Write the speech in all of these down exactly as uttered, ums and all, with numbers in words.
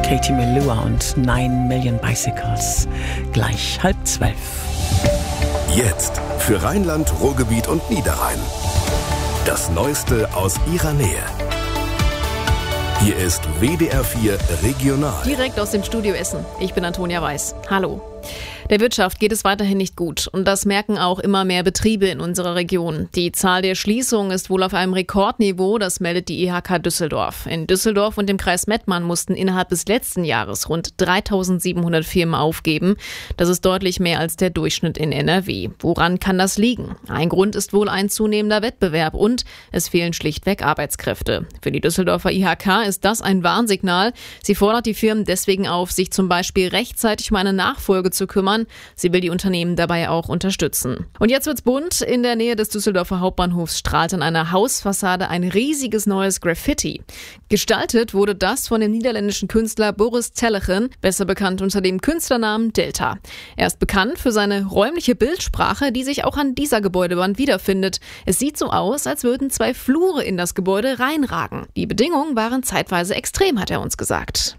Katie Melua und Nine Million Bicycles. Gleich halb zwölf. Jetzt für Rheinland, Ruhrgebiet und Niederrhein. Das Neueste aus ihrer Nähe. Hier ist W D R vier Regional. Direkt aus dem Studio Essen. Ich bin Antonia Weiß. Hallo. Der Wirtschaft geht es weiterhin nicht gut und das merken auch immer mehr Betriebe in unserer Region. Die Zahl der Schließungen ist wohl auf einem Rekordniveau, das meldet die I H K Düsseldorf. In Düsseldorf und dem Kreis Mettmann mussten innerhalb des letzten Jahres rund dreitausendsiebenhundert Firmen aufgeben. Das ist deutlich mehr als der Durchschnitt in N R W. Woran kann das liegen? Ein Grund ist wohl ein zunehmender Wettbewerb und es fehlen schlichtweg Arbeitskräfte. Für die Düsseldorfer I H K ist das ein Warnsignal. Sie fordert die Firmen deswegen auf, sich zum Beispiel rechtzeitig um eine Nachfolge zu kümmern. Sie will die Unternehmen dabei auch unterstützen. Und jetzt wird's bunt. In der Nähe des Düsseldorfer Hauptbahnhofs strahlt an einer Hausfassade ein riesiges neues Graffiti. Gestaltet wurde das von dem niederländischen Künstler Boris Tellechen, besser bekannt unter dem Künstlernamen Delta. Er ist bekannt für seine räumliche Bildsprache, die sich auch an dieser Gebäudewand wiederfindet. Es sieht so aus, als würden zwei Flure in das Gebäude reinragen. Die Bedingungen waren zeitweise extrem, hat er uns gesagt.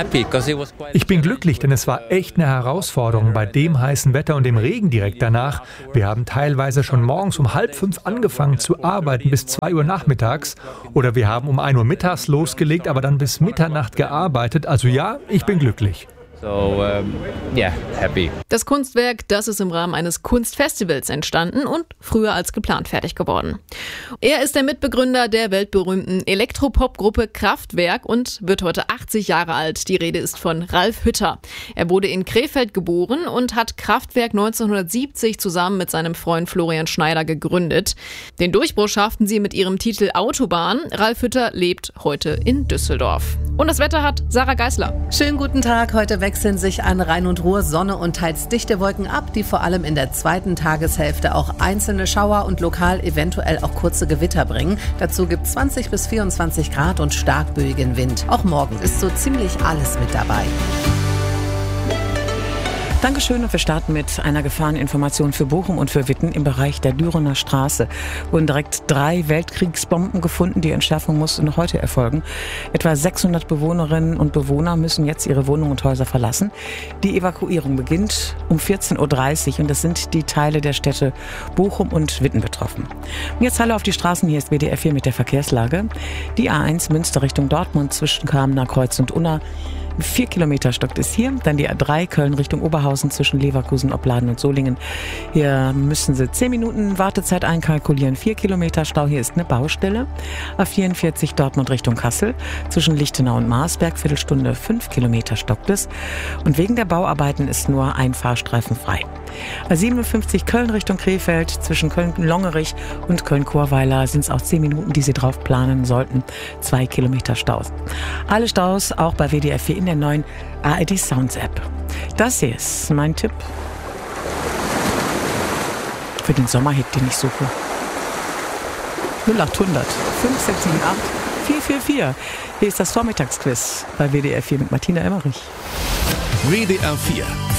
Ich bin glücklich, denn es war echt eine Herausforderung bei dem heißen Wetter und dem Regen direkt danach. Wir haben teilweise schon morgens um halb fünf angefangen zu arbeiten bis zwei Uhr nachmittags. Oder wir haben um ein Uhr mittags losgelegt, aber dann bis Mitternacht gearbeitet. Also ja, ich bin glücklich. So, um, yeah, happy. Das Kunstwerk, das ist im Rahmen eines Kunstfestivals entstanden und früher als geplant fertig geworden. Er ist der Mitbegründer der weltberühmten Elektropop-Gruppe Kraftwerk und wird heute achtzig Jahre alt. Die Rede ist von Ralf Hütter. Er wurde in Krefeld geboren und hat Kraftwerk neunzehnhundertsiebzig zusammen mit seinem Freund Florian Schneider gegründet. Den Durchbruch schafften sie mit ihrem Titel Autobahn. Ralf Hütter lebt heute in Düsseldorf. Und das Wetter hat Sarah Geisler. Schönen guten Tag. Heute wechseln sich an Rhein und Ruhr Sonne und teils dichte Wolken ab, die vor allem in der zweiten Tageshälfte auch einzelne Schauer und lokal eventuell auch kurze Gewitter bringen. Dazu gibt es zwanzig bis vierundzwanzig Grad und stark böigen Wind. Auch morgen ist so ziemlich alles mit dabei. Dankeschön und wir starten mit einer Gefahreninformation für Bochum und für Witten. Im Bereich der Dürener Straße wurden direkt drei Weltkriegsbomben gefunden. Die Entschärfung muss noch heute erfolgen. Etwa sechshundert Bewohnerinnen und Bewohner müssen jetzt ihre Wohnungen und Häuser verlassen. Die Evakuierung beginnt um vierzehn Uhr dreißig und es sind die Teile der Städte Bochum und Witten betroffen. Und jetzt Hallo auf die Straßen. Hier ist W D R vier mit der Verkehrslage. Die A eins Münster Richtung Dortmund zwischen Kamener Kreuz und Unna. Vier Kilometer stockt es hier. Dann die A drei Köln Richtung Oberhausen zwischen Leverkusen, Opladen und Solingen. Hier müssen Sie zehn Minuten Wartezeit einkalkulieren. Vier Kilometer Stau. Hier ist eine Baustelle. A vierundvierzig Dortmund Richtung Kassel zwischen Lichtenau und Marsberg. Viertelstunde, fünf Kilometer stockt es. Und wegen der Bauarbeiten ist nur ein Fahrstreifen frei. A siebenundfünfzig Köln Richtung Krefeld zwischen Köln-Longerich und Köln-Chorweiler sind es auch zehn Minuten, die Sie drauf planen sollten. Zwei Kilometer Staus. Alle Staus auch bei W D R vier in der neuen A R D Sounds App. Das hier ist mein Tipp für den Sommerhit, den ich suche. null acht hundert fünf sechs sieben acht vier vier vier. Hier ist das Vormittagsquiz bei W D R vier mit Martina Emmerich. W D R vier